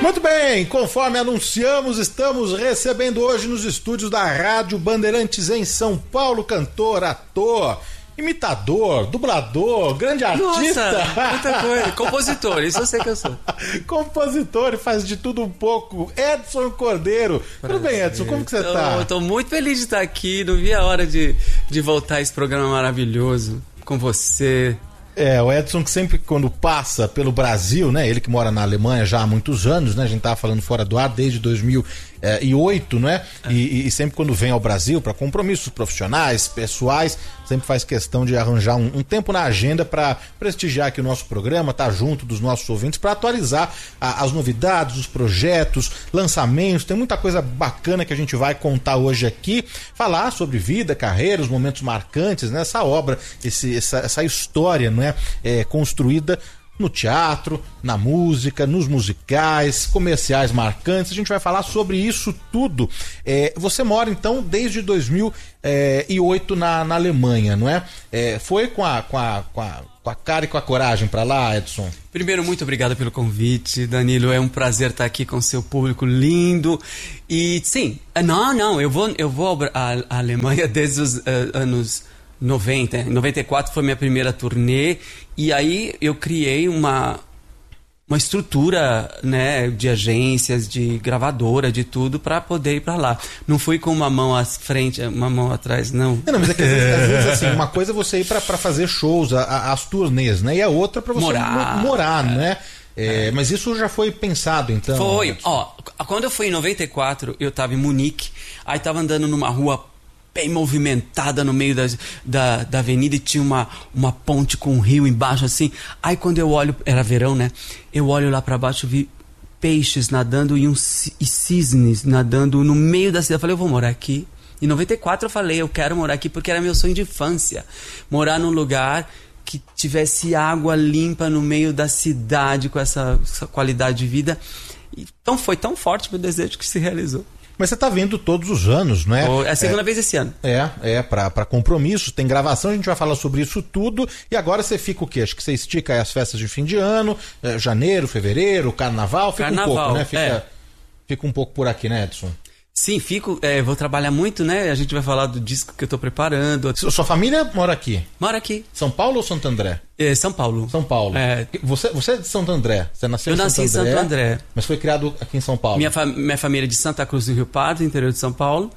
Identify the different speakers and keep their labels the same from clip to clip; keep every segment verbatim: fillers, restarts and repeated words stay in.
Speaker 1: Muito bem, conforme anunciamos, estamos recebendo hoje nos estúdios da Rádio Bandeirantes em São Paulo, cantor, ator, imitador, dublador, grande artista.
Speaker 2: Nossa, muita coisa. Compositor, isso eu sei que eu sou.
Speaker 1: Compositor e faz de tudo um pouco. Edson Cordeiro. Prazer. Tudo bem, Edson? Como que você
Speaker 2: tô,
Speaker 1: tá?
Speaker 2: Eu tô muito feliz de estar aqui. Não vi a hora de, de voltar a esse programa maravilhoso com você.
Speaker 1: É, o Edson que sempre quando passa pelo Brasil, né, ele que mora na Alemanha já há muitos anos, né, a gente tava falando fora do ar desde dois mil e oito, né, é. e, e sempre quando vem ao Brasil para compromissos profissionais, pessoais, sempre faz questão de arranjar um, um tempo na agenda para prestigiar aqui o nosso programa, tá junto dos nossos ouvintes para atualizar a, as novidades, os projetos, lançamentos, tem muita coisa bacana que a gente vai contar hoje aqui, falar sobre vida, carreira, os momentos marcantes, né, essa obra, esse, essa, essa história, né, é, construída no teatro, na música, nos musicais, comerciais marcantes. A gente vai falar sobre isso tudo. É, você mora então desde dois mil e oito na, na Alemanha, não é? é foi com a, com, a, com, a, com a cara e com a coragem para lá, Edson?
Speaker 2: Primeiro, muito obrigado pelo convite, Danilo. É um prazer estar aqui com seu público lindo. E sim, não, não, eu vou, eu vou à Alemanha desde os uh, anos noventa. Em noventa e quatro foi minha primeira turnê e aí eu criei uma uma estrutura, né, de agências, de gravadora, de tudo para poder ir para lá. Não fui com uma mão à frente, uma mão atrás, não.
Speaker 1: Não, mas é que às vezes, às vezes assim, uma coisa é você ir para fazer shows, a, a, as turnês, né, e a outra para você
Speaker 2: morar,
Speaker 1: morar, né? É, é. Mas isso já foi pensado, então?
Speaker 2: Foi. Ó, quando eu fui em noventa e quatro, eu tava em Munique, aí tava andando numa rua bem movimentada no meio da, da, da avenida e tinha uma, uma ponte com um rio embaixo assim. Aí quando eu olho, era verão, né? Eu olho lá pra baixo, vi peixes nadando e, um, e cisnes nadando no meio da cidade. Eu falei, eu vou morar aqui. Em noventa e quatro eu falei, eu quero morar aqui porque era meu sonho de infância. Morar num lugar que tivesse água limpa no meio da cidade com essa, essa qualidade de vida. Então foi tão forte meu desejo que se realizou.
Speaker 1: Mas você tá vindo todos os anos, não é?
Speaker 2: É a segunda
Speaker 1: é,
Speaker 2: vez esse ano.
Speaker 1: É, é, pra, pra compromissos, tem gravação, a gente vai falar sobre isso tudo. E agora você fica o quê? Acho que você estica aí as festas de fim de ano, é, janeiro, fevereiro, carnaval, fica
Speaker 2: carnaval,
Speaker 1: um pouco, né? Fica,
Speaker 2: é.
Speaker 1: fica um pouco por aqui, né, Edson?
Speaker 2: Sim, fico, é, vou trabalhar muito, né? A gente vai falar do disco que eu tô preparando.
Speaker 1: Sua família mora aqui?
Speaker 2: Mora aqui.
Speaker 1: São Paulo ou Santo André?
Speaker 2: É, São Paulo.
Speaker 1: São Paulo.
Speaker 2: É.
Speaker 1: Você, você é de Santo André? Você nasceu
Speaker 2: eu
Speaker 1: em Santo
Speaker 2: nasci
Speaker 1: André,
Speaker 2: em Santo André.
Speaker 1: Mas foi criado aqui em São Paulo?
Speaker 2: Minha, fa minha família é de Santa Cruz do Rio Pardo, interior de São Paulo.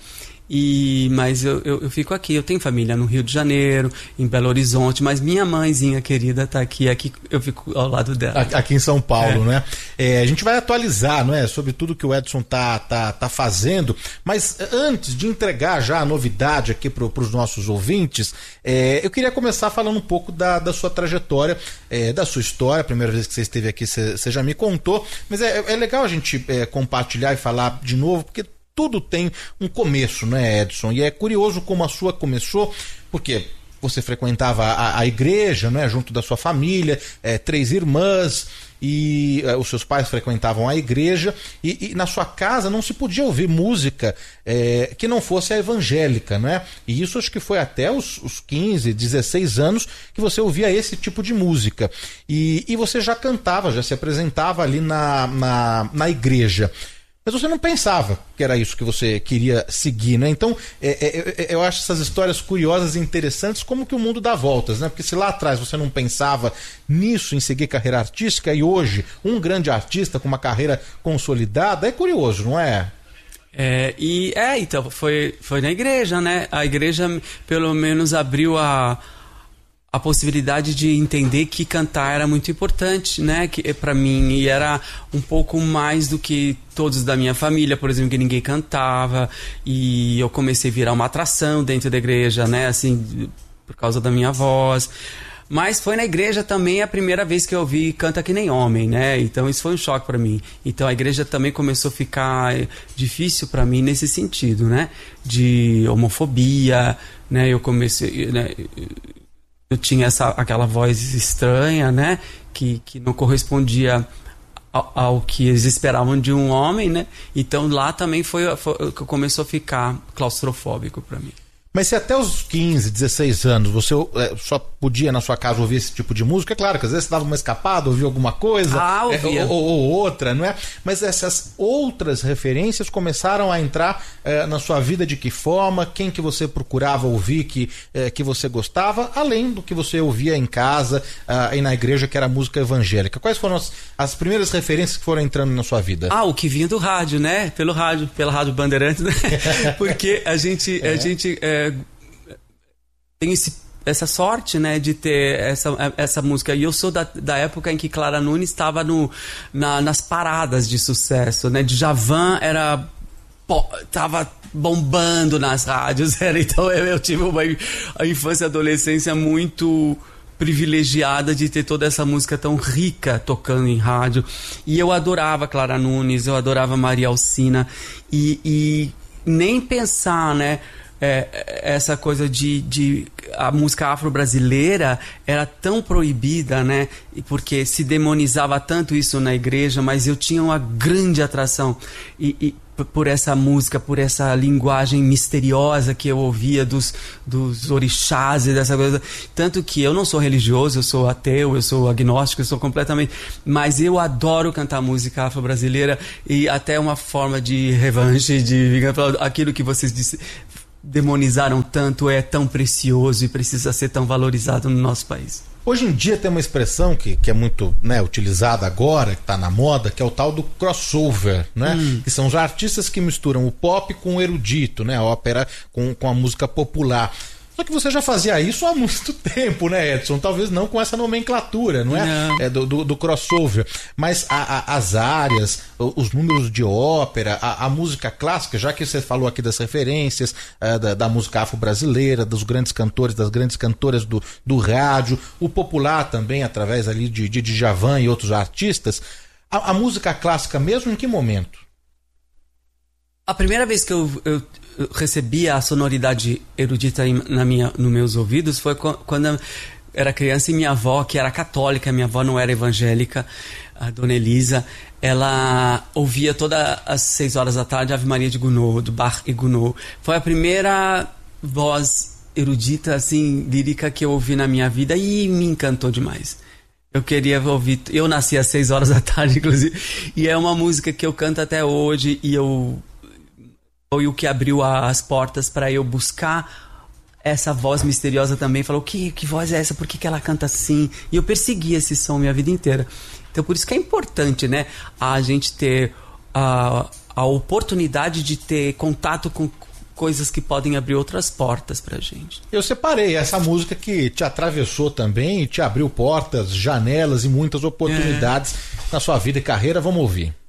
Speaker 2: E, mas eu, eu, eu fico aqui, eu tenho família no Rio de Janeiro, em Belo Horizonte, mas minha mãezinha querida tá aqui, aqui eu fico ao lado dela.
Speaker 1: Aqui em São Paulo,
Speaker 2: é.
Speaker 1: né? É, a gente vai atualizar, não é, sobre tudo que o Edson tá, tá, tá fazendo, mas antes de entregar já a novidade aqui para os nossos ouvintes, é, eu queria começar falando um pouco da, da sua trajetória, é, da sua história. A primeira vez que você esteve aqui, você, você já me contou, mas é, é legal a gente é, compartilhar e falar de novo, porque tudo tem um começo, né, Edson? E é curioso como a sua começou, porque você frequentava a, a igreja, né, junto da sua família, é, três irmãs, e é, os seus pais frequentavam a igreja, e, e na sua casa não se podia ouvir música é, que não fosse a evangélica, né? E isso acho que foi até os, os quinze, dezesseis anos que você ouvia esse tipo de música. E, e você já cantava, já se apresentava ali na, na, na igreja. Mas você não pensava que era isso que você queria seguir, né? Então, é, é, é, eu acho essas histórias curiosas e interessantes, como que o mundo dá voltas, né? Porque se lá atrás você não pensava nisso, em seguir carreira artística, e hoje um grande artista com uma carreira consolidada, é curioso, não é?
Speaker 2: É, e, é então, foi, foi na igreja, né? A igreja, pelo menos, abriu a... a possibilidade de entender que cantar era muito importante, né, que para mim, e era um pouco mais do que todos da minha família, por exemplo, que ninguém cantava, e eu comecei a virar uma atração dentro da igreja, né, assim, por causa da minha voz. Mas foi na igreja também a primeira vez que eu ouvi Canta Que Nem Homem, né? Então isso foi um choque para mim. Então a igreja também começou a ficar difícil para mim nesse sentido, né? De homofobia, né? Eu comecei, né? Eu tinha essa, aquela voz estranha, né? Que, que não correspondia ao, ao que eles esperavam de um homem, né? Então lá também foi, foi que começou a ficar claustrofóbico para mim.
Speaker 1: Mas se até os quinze, dezesseis anos você é, só podia na sua casa ouvir esse tipo de música, é claro que às vezes você dava uma escapada, ouvia alguma coisa,
Speaker 2: ah, ouvia.
Speaker 1: É, ou, ou outra, não é? Mas essas outras referências começaram a entrar é, na sua vida de que forma, quem que você procurava ouvir que, é, que você gostava, além do que você ouvia em casa é, e na igreja, que era música evangélica. Quais foram as, as primeiras referências que foram entrando na sua vida?
Speaker 2: Ah, o que vinha do rádio, né? Pelo rádio, pela Rádio Bandeirantes, né? Porque a gente... É. A gente é, tem esse, essa sorte, né, de ter essa, essa música. E eu sou da, da época em que Clara Nunes estava no, na, nas paradas de sucesso, né? Djavan era... Tava bombando nas rádios, era, então eu, eu tive uma a infância e adolescência muito privilegiada de ter toda essa música tão rica tocando em rádio. E eu adorava Clara Nunes, eu adorava Maria Alcina, e, e nem pensar, né? É, essa coisa de, de a música afro-brasileira era tão proibida, né? Porque se demonizava tanto isso na igreja, mas eu tinha uma grande atração e, e por essa música, por essa linguagem misteriosa que eu ouvia dos, dos orixás e dessa coisa. Tanto que eu não sou religioso, eu sou ateu, eu sou agnóstico, eu sou completamente... Mas eu adoro cantar música afro-brasileira, e até uma forma de revanche, de aquilo que vocês disseram, demonizaram tanto, é tão precioso e precisa ser tão valorizado no nosso país.
Speaker 1: Hoje em dia tem uma expressão que, que é muito, né, utilizada agora, que está na moda, que é o tal do crossover, né? Hum. Que são os artistas que misturam o pop com o erudito, né? A ópera com, com a música popular. Só que você já fazia isso há muito tempo, né, Edson? Talvez não com essa nomenclatura, não é? Não. É do, do, do crossover. Mas a, a, as áreas, os números de ópera, a, a música clássica, já que você falou aqui das referências é, da, da música afro-brasileira, dos grandes cantores, das grandes cantoras do, do rádio, o popular também, através ali de, de Djavan e outros artistas. A, a música clássica mesmo, em que momento?
Speaker 2: A primeira vez que eu... eu... Eu recebi a sonoridade erudita na minha, nos meus ouvidos foi quando eu era criança, e minha avó, que era católica, minha avó não era evangélica, a dona Elisa, ela ouvia todas as seis horas da tarde Ave Maria de Gounod, do Bach e Gounod. Foi a primeira voz erudita, assim, lírica que eu ouvi na minha vida, e me encantou demais. Eu queria ouvir... Eu nasci às seis horas da tarde, inclusive, e é uma música que eu canto até hoje, e eu... Foi o que abriu as portas para eu buscar essa voz misteriosa também. Falou, que, que voz é essa? Por que, que ela canta assim? E eu persegui esse som minha vida inteira. Então, por isso que é importante, né, a gente ter a, a oportunidade de ter contato com coisas que podem abrir outras portas pra gente.
Speaker 1: Eu separei essa música que te atravessou também, te abriu portas, janelas e muitas oportunidades é. na sua vida e carreira. Vamos ouvir.